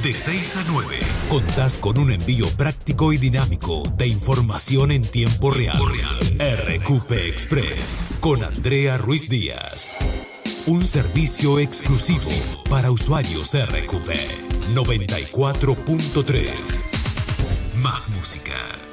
De 6 a 9, contás con un envío práctico y dinámico de información en tiempo real. RQP Express con Andrea Ruiz Díaz. Un servicio exclusivo para usuarios RQP 94.3. Más música.